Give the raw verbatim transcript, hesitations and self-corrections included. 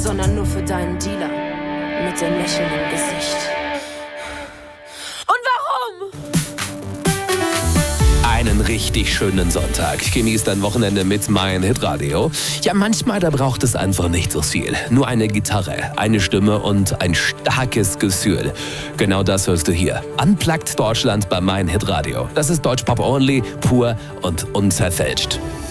sondern nur für deinen Dealer mit dem Lächeln im Gesicht. Und warum? Einen richtig schönen Sonntag. Genießt dein Wochenende mit mein Hitradio. Ja, manchmal, da braucht es einfach nicht so viel. Nur eine Gitarre, eine Stimme und ein starkes Gefühl. Genau das hörst du hier. Unplugged Deutschland bei mein Hitradio. Das ist Deutschpop only, pur und unverfälscht.